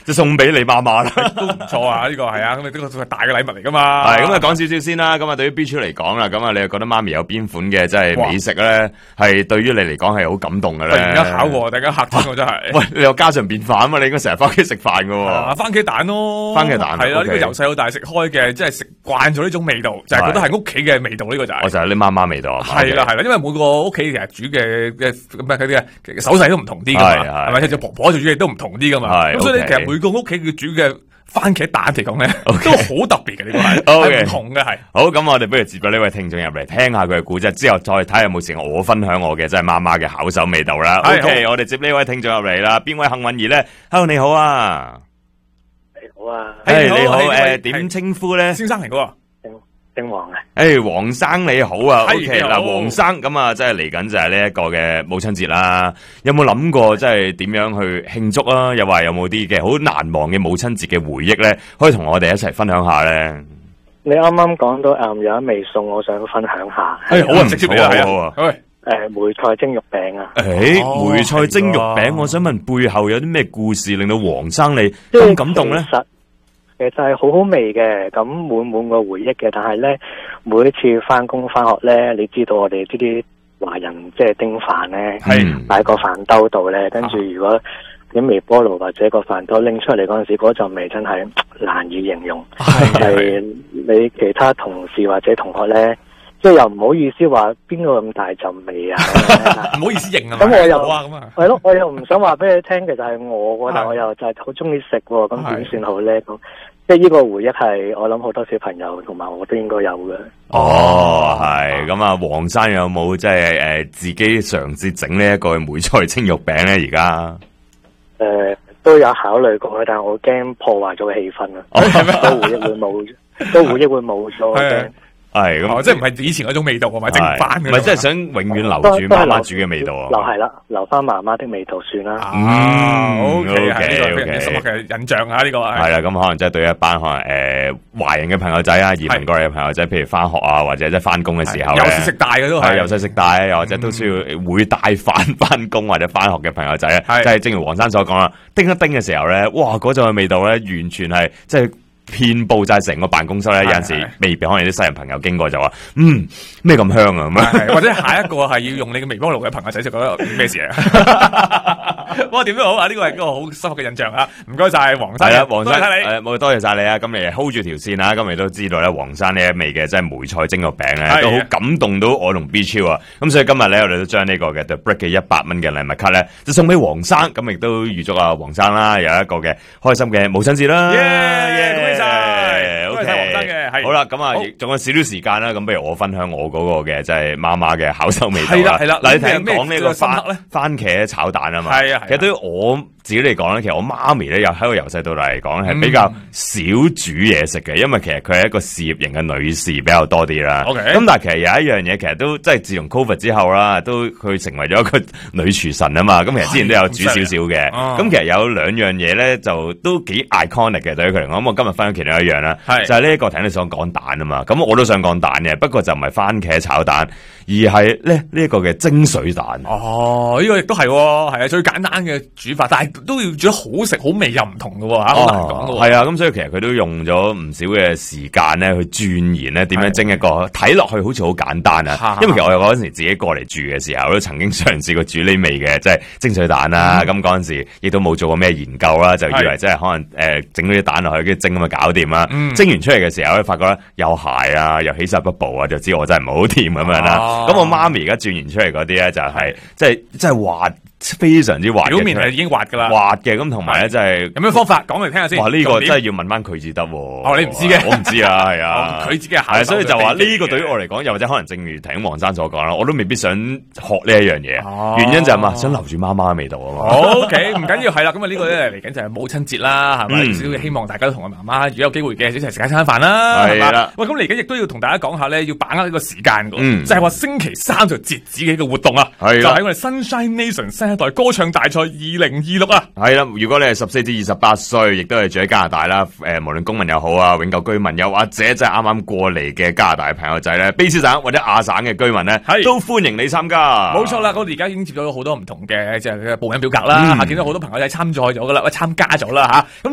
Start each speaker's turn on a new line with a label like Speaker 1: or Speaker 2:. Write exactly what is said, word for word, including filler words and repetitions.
Speaker 1: 就送俾你媽媽啦，
Speaker 2: 都唔錯啊！呢、這個係啊，咁啊呢個係大嘅禮物嚟噶嘛。
Speaker 1: 係咁啊，講少少先啦。咁啊，對於 B 超嚟講啦，咁啊，你又覺得媽咪有邊款嘅即係美食咧，係對於你嚟講係好感動嘅咧？突
Speaker 2: 然間考我，突然間嚇親我真係。喂，
Speaker 1: 你有家常便飯啊嘛？你應該成日翻屋企食飯噶喎。
Speaker 2: 啊，番茄蛋咯，
Speaker 1: 番茄蛋
Speaker 2: 係啦，呢、
Speaker 1: okay
Speaker 2: 個由細到大食開嘅，即係食慣咗呢種味道，就係、是、覺得係屋企嘅味道。呢、這個就係、是，
Speaker 1: 我就係你媽媽味道啊。
Speaker 2: 係啦係啦，因為每個屋企其實煮嘅嘅咩嗰啲嘅手勢都唔同啲噶嘛，係咪？即係婆婆做煮嘢都唔同啲噶嘛。咁所以其實每個屋企佢煮嘅番茄蛋嚟講咧，okay. 都好特別嘅呢個係，係、okay. 唔同嘅係。
Speaker 1: 好，咁我哋不如接咗呢位聽眾入嚟聽下佢嘅故仔，之後再睇下有冇時我分享我嘅即係媽媽嘅巧手味道啦。OK，我哋接呢位聽眾入嚟啦，邊位幸運兒咧 ？Hello， 你好啊，
Speaker 3: 你好啊，
Speaker 1: 誒、hey, 你好，誒點稱呼咧？
Speaker 2: 先生嚟噶。
Speaker 3: 姓黃啊！
Speaker 1: 誒，黃生你好啊 ，OK 嗱，黃生咁啊，即係嚟緊就係呢一個嘅母親節啦。有冇諗過即係點樣去慶祝啊？又話有冇啲嘅好難忘嘅母親節嘅回憶咧？可以同我哋一齊分享下咧。
Speaker 3: 你啱啱講到誒有一味餸，我想分享下。
Speaker 1: 誒、哎，好啊，直接俾你好啊。誒，
Speaker 3: 梅菜蒸肉餅啊。
Speaker 1: 誒、哦，梅菜蒸肉餅，我想問背後有啲咩故事令到黃生你咁感動咧？
Speaker 3: 其實係好好味嘅，咁滿滿個回憶嘅。但係咧，每一次翻工翻學咧，你知道我哋呢啲華人即係叮飯咧，擺個飯兜度咧，跟住如果啲微波爐或者個飯兜拎出嚟嗰陣時，嗰陣味真係難以形容。係你其他同事或者同學咧，即係又唔好意思話邊個咁大陣味啊，
Speaker 2: 唔好意思認啊。
Speaker 3: 咁我又
Speaker 2: 咁啊，
Speaker 3: 係咯，我又唔想話俾你聽，其實係我，但係我又就係好中意食，咁點算好咧？咁即係呢個回憶係我諗好多小朋友同埋我都應該有嘅。
Speaker 1: 哦，係咁啊，黃生有冇即係誒自己嘗試整呢一個梅菜蒸肉餅咧？而家
Speaker 3: 誒都有考慮過，但係我驚破壞咗個氣氛啊，
Speaker 1: 哦、
Speaker 3: 都回憶會冇，都回憶會冇咗。
Speaker 1: 係咁、
Speaker 2: 哦，即係唔係以前嗰種味道，咪蒸翻嘅，
Speaker 1: 唔係即係想永遠留住媽媽煮嘅味道啊！
Speaker 3: 留係啦，留翻媽媽的味道算啦。
Speaker 1: 嗯
Speaker 2: ，O K，係呢個
Speaker 1: okay,
Speaker 2: 非常之深刻嘅印象啊！呢、這個係
Speaker 1: 啦，咁可能即係對一班可能誒華、呃、人嘅朋友仔啊，移民過嚟嘅朋友仔，譬如翻學啊，或者即係翻工嘅時候咧，
Speaker 2: 由細食大嘅都係，
Speaker 1: 由細食大，又或者都需要會帶飯翻工或者翻學嘅朋友仔咧，即係正如黃生所講啦，叮一叮嘅時候咧，哇，嗰種嘅味道咧，完全係即係。遍布晒成個辦公室咧，有陣時未必可能有啲西人朋友經過就話，嗯，咩咁香啊咁啊，
Speaker 2: 或者下一個係要用你嘅微波爐嘅朋友仔就覺得咩事啊？不過點都好啊，呢個係一個好深刻嘅印象啊！唔該晒黃生，
Speaker 1: 係啦，黃生，
Speaker 2: 誒，
Speaker 1: 冇多謝晒你啊！咁你 hold 住條線啊！咁你都知道咧，黃生呢一味嘅即係梅菜蒸肉餅咧，都好感動到我同 B 超啊！咁所以今日咧，我哋都將呢個嘅 The Brick 嘅一百蚊嘅禮物卡咧，就送俾黃生，咁亦都預祝啊黃生啦，有一個嘅開心嘅母親節啦！
Speaker 2: 耶耶，恭喜晒，
Speaker 1: 恭喜
Speaker 2: 晒黃生嘅，係
Speaker 1: 好啦，咁啊，仲有少少時間啦，咁不如我分享我嗰個嘅即係媽媽嘅巧手味道啦。
Speaker 2: 係啦係啦，
Speaker 1: 嗱，你聽講呢個番
Speaker 2: 咧，
Speaker 1: 番茄炒蛋啊嘛，
Speaker 2: 係啊，
Speaker 1: 其實對於我自己嚟講咧，其實我媽咪咧又喺我由細到大嚟講咧係比較少煮嘢食嘅，因為其實佢係一個事業型嘅女士比較多啲啦。
Speaker 2: OK，
Speaker 1: 咁但係其實有一樣嘢，其實都即係自從 Covid 之後啦，都佢成為咗一個女廚神啊嘛。咁其實之前都有煮少少嘅。咁其實有兩樣嘢咧，就都幾 iconic 嘅對於佢嚟講。咁我今日分享其中一樣啦，就係呢一個聽你想講蛋啊嘛。咁我都想講蛋嘅，不過就唔係番茄炒蛋，而係咧呢一個嘅蒸水蛋。
Speaker 2: 哦，呢個亦都係，係啊，最簡單嘅煮法，但係都要煮得好食好味又唔同嘅吓，好難講嘅。
Speaker 1: 係啊，咁所以其實佢都用咗唔少嘅時間咧去鑽研咧點樣蒸一個睇落去好似好簡單啊。因為其實我嗰陣時自己過嚟住嘅時候，都曾經嘗試過煮呢味嘅，即係蒸水蛋啦。咁嗰陣時亦都冇做過咩研究啦，就以為即係可能誒整咗啲蛋落去，跟住蒸咁就搞掂啦。蒸完出嚟嘅時候咧，發覺咧又鞋啊，又起晒不保啊，就知我真係唔好掂咁樣啦。咁我媽咪而家鑽研出嚟嗰啲咧，就係即係即係滑。非常之滑，
Speaker 2: 表面係已經滑噶啦，
Speaker 1: 滑嘅咁同埋咧，即係
Speaker 2: 有咩方法講嚟聽下先。
Speaker 1: 哇，呢個真係要問翻佢至得。
Speaker 2: 哦，你唔知嘅，
Speaker 1: 我唔知啊，係啊，
Speaker 2: 佢自己係，
Speaker 1: 所以就話呢個對於我嚟講，又或者可能正如聽黃生所講啦，我都未必想學呢一樣嘢。原因就係嘛，想留住媽媽嘅味道啊嘛。
Speaker 2: O K， 唔緊要，係啦，咁啊呢個咧嚟緊就係母親節啦，係咪？希望大家都同我媽媽，如果有機會嘅，一齊食一餐飯啦，係啦。喂，咁嚟緊亦都要同大家講下咧，要把握呢個時間噶，就係話星期三就截止嘅一個活動啊，就喺我哋 Sunshine Nation 新一代歌唱大賽二零二六啊，
Speaker 1: 係啦，如果你係十四至二十八歲，亦都係住喺加拿大啦，誒，無論公民又好啊，永久居民又或者即係啱啱過嚟嘅加拿大嘅朋友仔咧，卑詩省或者亞省嘅居民咧，都歡迎你參加。
Speaker 2: 冇錯啦，我哋而家已經接咗好多唔同嘅即係報名表格啦，吓見到好多朋友仔參賽咗噶啦，喂參加咗啦吓，咁